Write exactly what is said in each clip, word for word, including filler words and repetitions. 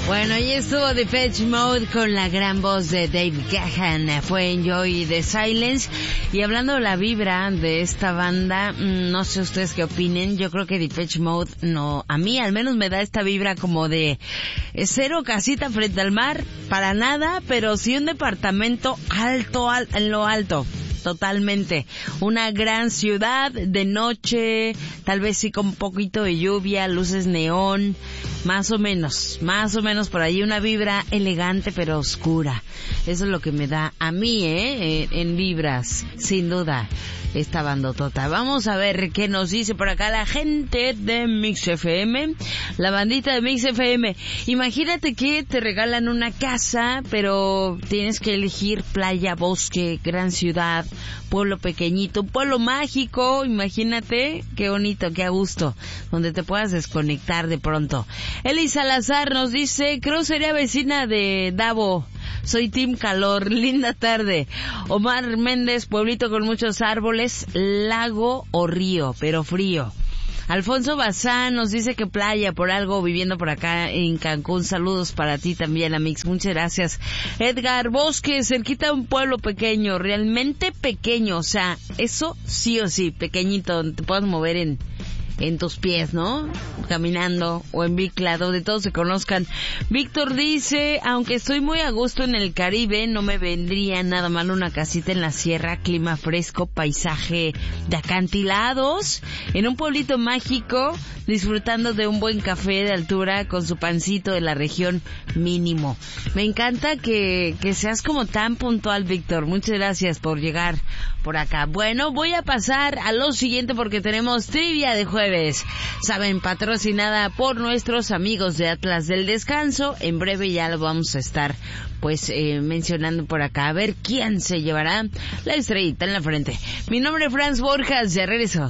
Bueno, y estuvo Depeche Mode con la gran voz de Dave Gahan. Fue Enjoy the Silence. Y hablando de la vibra de esta banda, no sé ustedes qué opinen. Yo creo que Depeche Mode, no, a mí al menos me da esta vibra como de cero casita frente al mar, para nada, pero sí un departamento alto, al, en lo alto. Totalmente. Una gran ciudad de noche, tal vez sí con un poquito de lluvia, luces neón, más o menos, más o menos por ahí una vibra elegante pero oscura. Eso es lo que me da a mí, ¿eh? En, en vibras, sin duda, esta bandotota. Vamos a ver qué nos dice por acá la gente de Mix F M, la bandita de Mix F M. Imagínate que te regalan una casa, pero tienes que elegir playa, bosque, gran ciudad, pueblo pequeñito, un pueblo mágico, imagínate, qué bonito, qué a gusto, donde te puedas desconectar de pronto. Eli Salazar nos dice, creo sería vecina de Davo, soy Team Calor, linda tarde. Omar Méndez, pueblito con muchos árboles, lago o río, pero frío. Alfonso Bazán nos dice que playa, por algo viviendo por acá en Cancún. Saludos para ti también, Amix, muchas gracias. Edgar Bosque, cerquita de un pueblo pequeño, realmente pequeño, o sea, eso sí o sí, pequeñito, donde te puedas mover en en tus pies, ¿no? Caminando o en bicla, donde todos se conozcan. Víctor dice, aunque estoy muy a gusto en el Caribe, no me vendría nada mal una casita en la sierra, clima fresco, paisaje de acantilados, en un pueblito mágico, disfrutando de un buen café de altura con su pancito de la región mínimo. Me encanta que, que seas como tan puntual, Víctor. Muchas gracias por llegar por acá. Bueno, voy a pasar a lo siguiente porque tenemos trivia de jueves. Saben, patrocinada por nuestros amigos de Atlas del Descanso. En breve ya lo vamos a estar pues eh, mencionando por acá. A ver quién se llevará la estrellita en la frente. Mi nombre es Franz Borjas, ya regreso.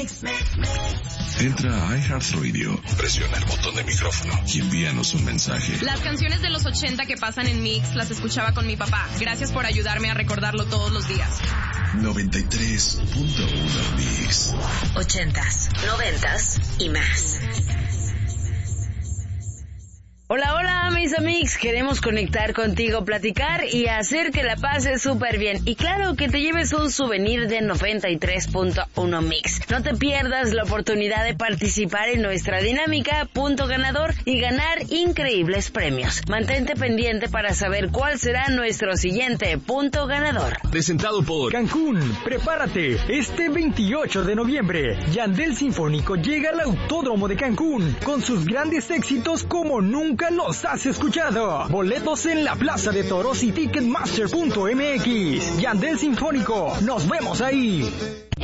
Entra a iHeartRadio, presiona el botón de micrófono y envíanos un mensaje. Las canciones de los ochenta que pasan en Mix las escuchaba con mi papá. Gracias por ayudarme a recordarlo todos los días. noventa y tres punto uno Mix. Ochentas, noventas y más. Hola, hola, mis amigos, queremos conectar contigo, platicar y hacer que la pases súper bien. Y claro, que te lleves un souvenir de noventa y tres punto uno Mix. No te pierdas la oportunidad de participar en nuestra dinámica Punto Ganador y ganar increíbles premios. Mantente pendiente para saber cuál será nuestro siguiente Punto Ganador. Presentado por Cancún, prepárate, este veintiocho de noviembre, Yandel Sinfónico llega al Autódromo de Cancún con sus grandes éxitos como nunca los has escuchado. Boletos en la Plaza de Toros y Ticketmaster punto M X. Yandel Sinfónico, nos vemos ahí.